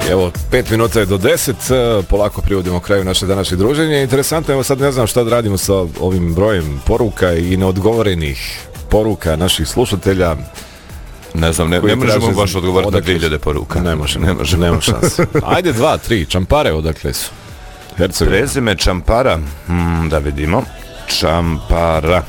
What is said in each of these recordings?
Evo, 5 minuta je do 10, polako privodimo kraju naše današnje druženje. Interesantno, evo sad ne znam šta da radimo sa ovim brojem poruka i neodgovorenih poruka naših slušatelja. Ne znam, ne možemo baš odgovoriti na 2000 poruka. Ne možemo šanse. Ajde 2, 3, Čampare odakle su? Hercegovina. Prezime Čampara, da vidimo. Čampara.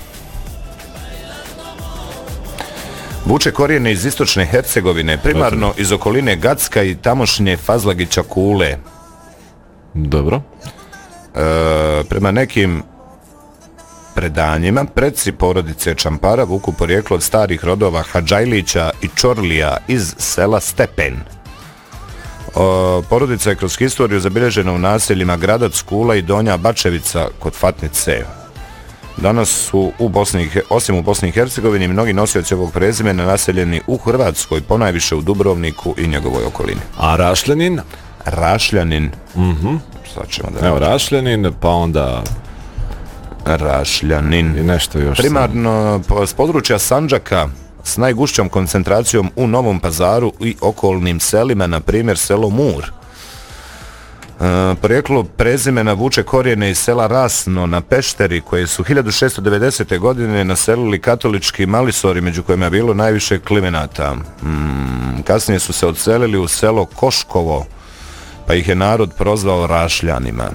Vuče korijene iz istočne Hercegovine, primarno iz okoline Gacka i tamošnje Fazlagića Kule. Dobro. Prema nekim predanjima, preci porodice Čampara vuku porijeklo od starih rodova Hadžajlića i Čorlija iz sela Stepen. Porodica je kroz historiju zabilježena u naseljima Gradac, Kula i Donja Bačevica kod Fatnice. Danas su osim u Bosni i Hercegovini mnogi nosioci ovog prezimena naseljeni u Hrvatskoj, ponajviše u Dubrovniku i njegovoj okolini. A Rašljanin? Rašljanin. Sad ćemo da... Evo, Rašljanin, pa onda... Rašljanin. I nešto još. Primarno s područja Sandžaka s najgušćom koncentracijom u Novom Pazaru i okolnim selima, na primjer selo Mur. Porijeklo prezimena vuče korijene iz sela Rasno na Pešteri, koje su 1690. godine naselili katolički malisori, među kojima je bilo najviše klimenata. Kasnije su se odselili u selo Koškovo, pa ih je narod prozvao Rašljanima.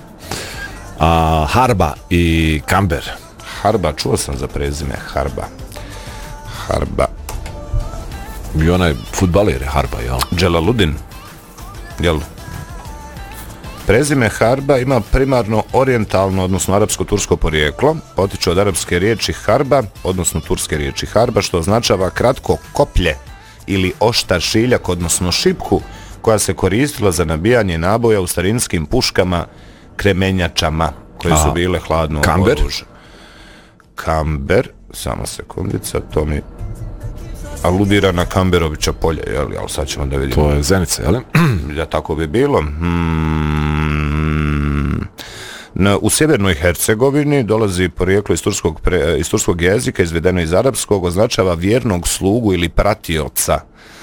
Harba i Kamber. Harba, čuo sam za prezime Harba. I onaj fudbaler je Harba, jel? Dželaludin, jel? Prezime Harba ima primarno orijentalno, odnosno arapsko-tursko porijeklo, potiče od arapske riječi harba, odnosno turske riječi harba, što označava kratko koplje ili oštar šiljak, odnosno šipku, koja se koristila za nabijanje naboja u starinskim puškama, kremenjačama, koje su bile hladno oružje. Kamber, samo sekundica, to mi aludira na Kamberovića polje, jel? Ali sad ćemo da vidimo. To je Zenica, jel? Ja, tako bi bilo. U sjevernoj Hercegovini dolazi porijeklo iz turskog jezika, izvedeno iz arapskog, označava vjernog slugu ili pratioca.